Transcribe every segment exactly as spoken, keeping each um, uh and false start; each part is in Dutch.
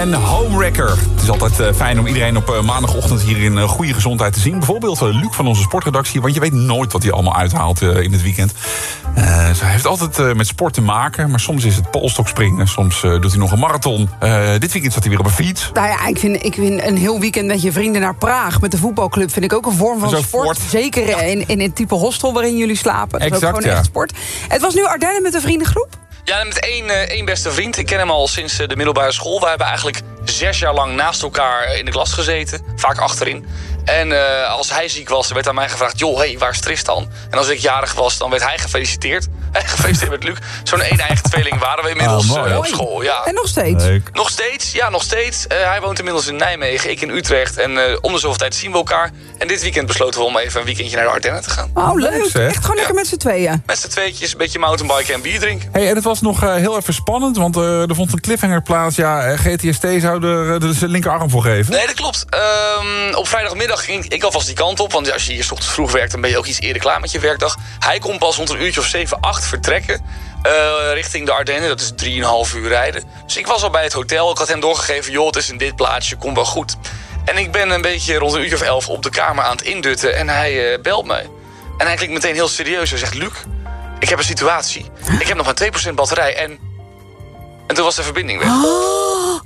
en Homewrecker. Het is altijd uh, fijn om iedereen op uh, maandagochtend hier in uh, goede gezondheid te zien. Bijvoorbeeld uh, Luc van onze sportredactie, want je weet nooit wat hij allemaal uithaalt uh, in het weekend. Uh, ze heeft altijd uh, met sport te maken, maar soms is het polstokspringen, soms uh, doet hij nog een marathon. Uh, dit weekend zat hij weer op een fiets. Nou ja, ik vind, ik vind een heel weekend met je vrienden naar Praag met de voetbalclub vind ik ook een vorm van sport. sport. Zeker ja. in, in het type hostel waarin jullie slapen. Dat exact, is ook gewoon ja. echt sport. Het was nu Ardennen met een vriendengroep? Ja, met één, uh, één beste vriend. Ik ken hem al sinds uh, de middelbare school. We hebben eigenlijk zes jaar lang naast elkaar in de klas gezeten. Vaak achterin. En uh, als hij ziek was, werd aan mij gevraagd... joh, hey, waar is Tristan? En als ik jarig was, dan werd hij gefeliciteerd. Gefeliciteerd met Luc. Zo'n één-eigen tweeling waren we inmiddels oh, uh, op school. Ja. En nog steeds? Leuk. Nog steeds, ja, nog steeds. Uh, hij woont inmiddels in Nijmegen, ik in Utrecht. En uh, om de zoveel tijd zien we elkaar. En dit weekend besloten we om even een weekendje naar de Ardennen te gaan. Oh, leuk. Zeg. Echt gewoon lekker Ja. met z'n tweeën. Met z'n tweetjes, een beetje mountainbiken en bier drinken. Hey, en het was nog uh, heel even spannend, want uh, er vond een cliffhanger plaats. Ja, G T S T zou er uh, zijn linkerarm voor geven. Nee, dat klopt. Um, op vrijdagmiddag ging ik alvast die kant op. Want als je hier 's ochtends vroeg werkt, dan ben je ook iets eerder klaar met je werkdag. Hij kon pas rond een uurtje of zeven, acht vertrekken. Uh, richting de Ardennen, dat is drieënhalf uur rijden. Dus ik was al bij het hotel. Ik had hem doorgegeven, joh, het is in dit plaatsje, komt wel goed. En ik ben een beetje rond een uurtje of elf op de kamer aan het indutten. En hij uh, belt mij. En hij klinkt meteen heel serieus. Hij zegt, Luc, ik heb een situatie. Ik heb nog maar twee procent batterij en... En toen was de verbinding weg. Oh.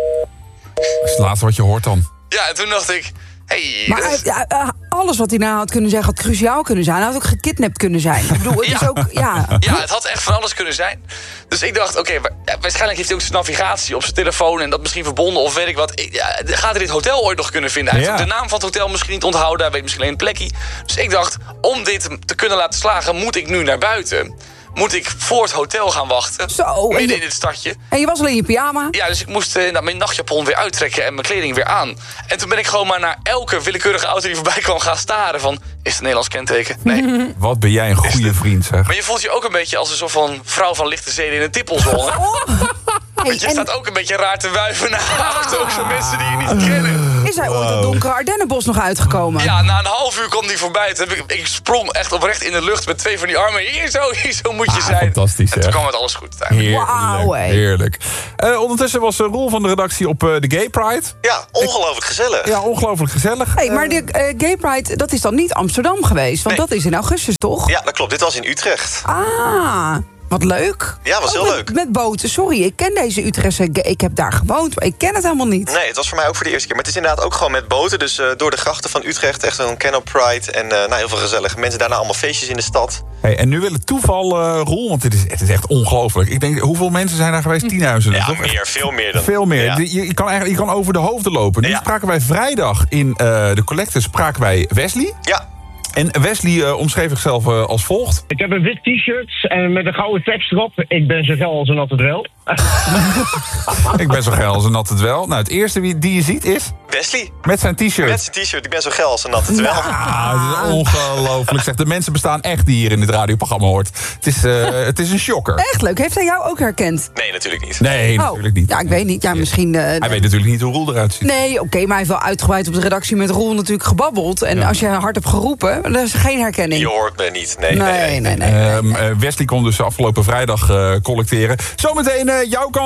Dat is het laatste wat je hoort dan. Ja, en toen dacht ik... Hey, Maar dat is- uh, uh, alles wat hij nou had kunnen zeggen had cruciaal kunnen zijn. Hij had ook gekidnapt kunnen zijn. Ik bedoel, het Ja. is ook... Ja. Ja, het had echt van alles kunnen zijn. Dus ik dacht, oké, wa- ja, waarschijnlijk heeft hij ook zijn navigatie op zijn telefoon... en dat misschien verbonden of weet ik wat. Ik, ja, gaat hij dit hotel ooit nog kunnen vinden? Hij heeft Ja. ook de naam van het hotel misschien niet onthouden. Hij weet misschien alleen een plekje. Dus ik dacht, om dit te kunnen laten slagen... moet ik nu naar buiten. Moet ik voor het hotel gaan wachten. Zo, en Midden je- in dit stadje. En je was al in je pyjama. Ja, dus ik moest uh, nou, mijn nachtjapon weer uittrekken en mijn kleding weer aan. En toen ben ik gewoon maar naar elke willekeurige auto die voorbij kwam gaan staren van... is het een Nederlands kenteken? Nee. Wat ben jij een goede vriend, zeg. Maar je voelt je ook een beetje als een soort van vrouw van lichte zeden in een tippelzone. Hey, Want je en staat ook een beetje raar te wuiven naar auto's van mensen die je niet kennen. is hij ooit het donkere Ardennenbos nog uitgekomen? Ja, na een half uur kwam die voorbij. Toen heb ik, ik sprong echt oprecht in de lucht met twee van die armen. Hier zo, hier zo moet je Ah, zijn. fantastisch, En toen zeg. kwam het alles goed uiteindelijk. Wauw, Heerlijk, hé. heerlijk. Uh, ondertussen was uh, Roel van de redactie op uh, de Gay Pride. Ja, ongelooflijk gezellig. Ja, ongelooflijk gezellig. Hey, maar de uh, Gay Pride, dat is dan niet Amsterdam geweest? Want Nee. dat is in augustus, toch? Ja, dat klopt. Dit was in Utrecht. Ah, wat leuk. Ja, was Oh, heel met, leuk. Met boten. Sorry, ik ken deze Utrechtse... gay- Ik heb daar gewoond, maar ik ken het helemaal niet. Nee, het was voor mij ook voor de eerste keer. Maar het is inderdaad ook gewoon met boten. Dus uh, door de grachten van Utrecht. Echt een Canal Pride. En uh, nou, heel veel gezellige mensen. Daarna allemaal feestjes in de stad. Hey, en nu wil het toeval, uh, Roel, want het is, het is echt ongelooflijk. Ik denk, hoeveel mensen zijn daar geweest? Tienduizenden, Ja, toch? meer. Veel meer dan. Veel meer. Ja. Je, je, kan eigenlijk, je kan over de hoofden lopen. Nu Ja. spraken wij vrijdag in uh, de Collector spraken wij Wesley. Ja. En Wesley uh, omschreef zichzelf uh, als volgt. Ik heb een wit t-shirt en met een gouden tekst erop. Ik ben zo geil als een natte dwel. Ik ben zo geil als een natte dwel. Nou, het eerste wie, die je ziet is Wesley. met zijn t-shirt. Met zijn t-shirt. Ik ben zo geil als een natte dwel. Ah, het is ongelooflijk. Zeg, de mensen bestaan echt die hier in dit radioprogramma hoort. Het is, uh, het is een shocker. Echt leuk. Heeft hij jou ook herkend? Nee, natuurlijk niet. Nee, natuurlijk niet. Ja, ik weet niet. Ja, misschien... uh, Hij weet natuurlijk niet hoe Roel eruit ziet. Nee, oké, maar hij heeft wel uitgebreid op de redactie met Roel natuurlijk gebabbeld. En als je hard hebt geroepen, dan is er geen herkenning. Je hoort me niet. Nee, Nee, nee, nee. nee, nee. Um, uh, Wesley kon dus afgelopen vrijdag uh, collecteren. Zometeen uh, jouw kans.